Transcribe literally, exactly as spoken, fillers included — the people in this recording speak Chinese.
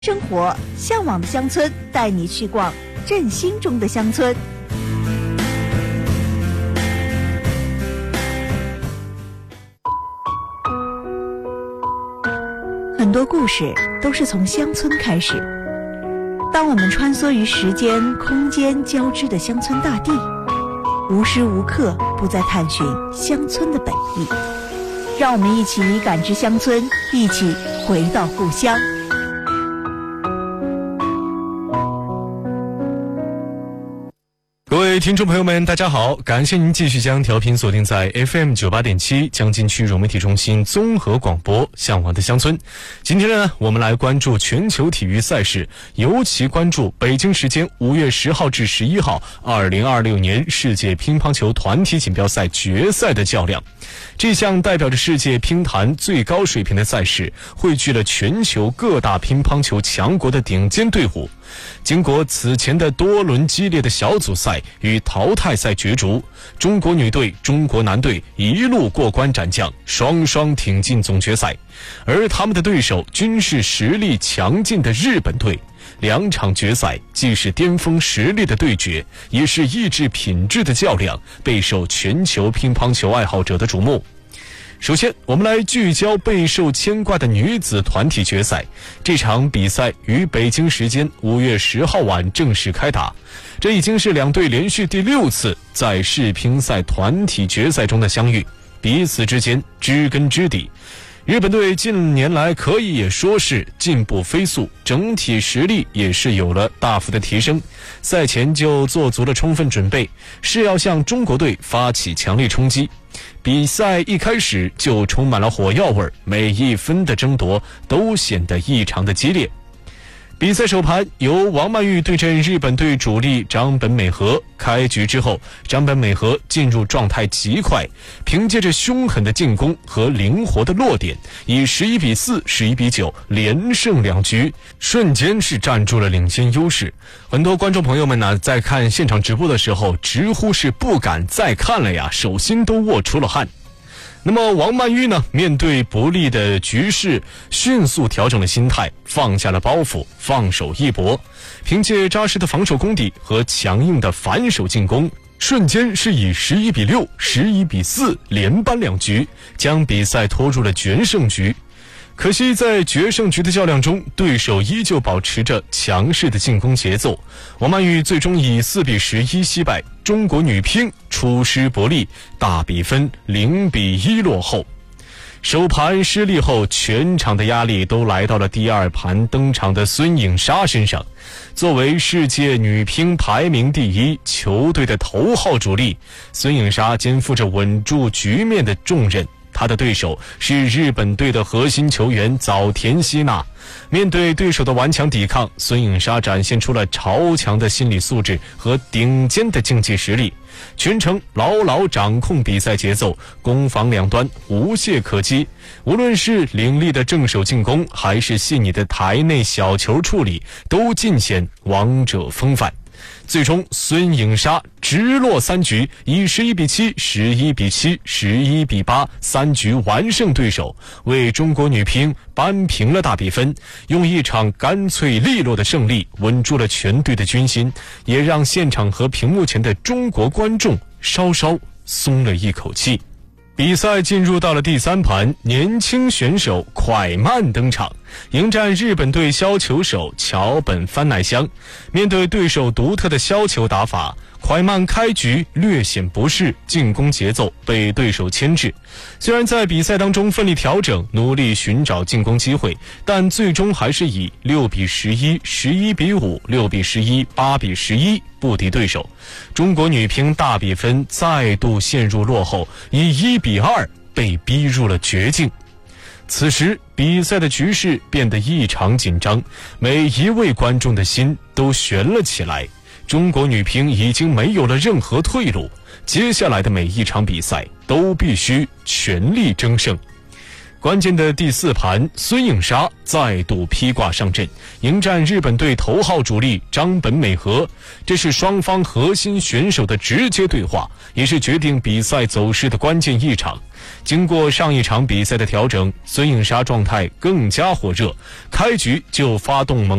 生活向往的乡村，带你去逛振兴中的乡村。很多故事都是从乡村开始。当我们穿梭于时间、空间交织的乡村大地，无时无刻不在探寻乡村的本意。让我们一起感知乡村，一起回到故乡。 各位听众朋友们，大家好，感谢您继续将调频锁定在 F M 九八点七江津区融媒体中心综合广播《向往的乡村》。今天呢，我们来关注全球体育赛事，尤其关注北京时间五月十号至十一号二零二六年世界乒乓球团体锦标赛决赛的较量。这项代表着世界乒坛最高水平的赛事，汇聚了全球各大乒乓球强国的顶尖队伍。经过此前的多轮激烈的小组赛与淘汰赛角逐，中国女队、中国男队一路过关斩将，双双挺进总决赛，而他们的对手均是实力强劲的日本队。两场决赛既是巅峰实力的对决，也是意志品质的较量，备受全球乒乓球爱好者的瞩目。首先，我们来聚焦备受牵挂的女子团体决赛。这场比赛于北京时间五月十号晚正式开打，这已经是两队连续第六次在世乒赛团体决赛中的相遇，彼此之间知根知底。日本队近年来可以也说是进步飞速，整体实力也是有了大幅的提升，赛前就做足了充分准备，是要向中国队发起强力冲击。比赛一开始就充满了火药味，每一分的争夺都显得异常的激烈。比赛首盘由王曼玉对阵日本队主力张本美和，开局之后，张本美和进入状态极快，凭借着凶狠的进攻和灵活的落点，以十一比四、十一比九连胜两局，瞬间是占住了领先优势。很多观众朋友们呢，在看现场直播的时候，直呼是不敢再看了呀，手心都握出了汗。那么王曼玉呢，面对不利的局势，迅速调整了心态，放下了包袱，放手一搏，凭借扎实的防守功底和强硬的反手进攻，瞬间是以十一比六、十一比四连扳两局，将比赛拖入了决胜局。可惜在决胜局的较量中，对手依旧保持着强势的进攻节奏，王曼玉最终以四比十一惜败，中国女乒出师不利，大比分零比一落后。首盘失利后，全场的压力都来到了第二盘登场的孙颖莎身上。作为世界女乒排名第一、球队的头号主力，孙颖莎肩负着稳住局面的重任。他的对手是日本队的核心球员早田希娜。面对对手的顽强抵抗，孙颖莎展现出了超强的心理素质和顶尖的竞技实力，全程牢牢掌控比赛节奏，攻防两端无懈可击。无论是凌厉的正手进攻，还是细腻的台内小球处理，都尽显王者风范。最终孙颖莎直落三局，以十一比七、十一比七、十一比八三局完胜对手，为中国女乒扳平了大比分，用一场干脆利落的胜利稳住了全队的军心，也让现场和屏幕前的中国观众稍稍松了一口气。比赛进入到了第三盘，年轻选手蒯曼登场，迎战日本队削球手桥本帆奈香。面对对手独特的削球打法，蒯曼开局略显不适，进攻节奏被对手牵制。虽然在比赛当中奋力调整，努力寻找进攻机会，但最终还是以六比十一、十一比五、六比十一、八比十一不敌对手。中国女乒大比分再度陷入落后，以一比二被逼入了绝境。此时比赛的局势变得异常紧张，每一位观众的心都悬了起来。中国女乒已经没有了任何退路，接下来的每一场比赛都必须全力争胜。关键的第四盘，孙颖莎再度披挂上阵，迎战日本队头号主力张本美和。这是双方核心选手的直接对话，也是决定比赛走势的关键一场。 经过上一场比赛的调整，孙颖莎状态更加火热，开局就发动猛